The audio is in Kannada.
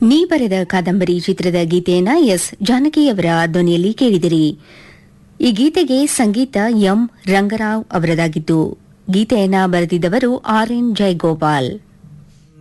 ನೀ ಬರೆದ ಕಾದಂಬರಿ ಚಿತ್ರದ ಗೀತೆಯನ್ನ ಎಸ್ ಜಾನಕಿಯವರ ಧ್ವನಿಯಲ್ಲಿ ಕೇಳಿದಿರಿ. ಈ ಗೀತೆಗೆ ಸಂಗೀತ ಎಂ ರಂಗರಾವ್ ಅವರದಾಗಿದ್ದು, ಗೀತೆಯನ್ನ ಬರೆದಿದ್ದವರು ಆರ್ ಎನ್ ಜಯಗೋಪಾಲ್.